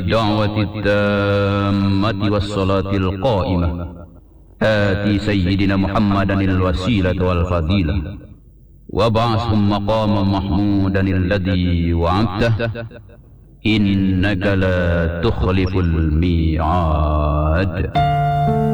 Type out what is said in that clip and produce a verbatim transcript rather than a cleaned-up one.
الدعوة التامة والصلاة القائمة آتي سيدنا محمدا الوسيلة والفضيلة وابعثه مقاما محمودا الذي وعدته إنك لا تخلف الميعاد.